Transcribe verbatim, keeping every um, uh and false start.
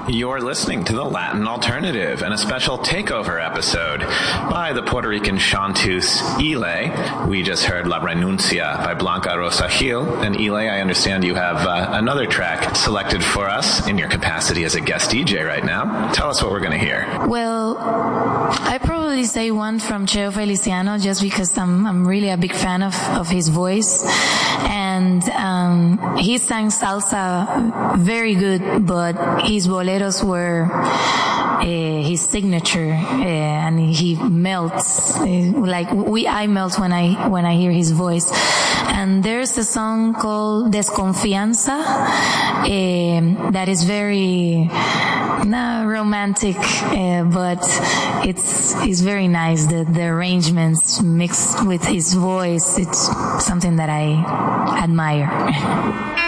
You're listening to the Latin Alternative and a special takeover episode by the Puerto Rican chanteuse Ile. We just heard La Renuncia by Blanca Rosa Gil. And Ile, I understand you have uh, another track selected for us in your capacity as a guest D J right now. Tell us what we're going to hear. Well, I probably say one from Cheo Feliciano just because I'm, I'm really a big fan of, of his voice. And um, he sang salsa very good, but his boleros were uh, his signature, uh, and he melts uh, like we. I melt when I when I hear his voice. And there's a song called Desconfianza uh, that is very not romantic, uh, but it's it's very nice. The the arrangements mixed with his voice, it's something that I admire.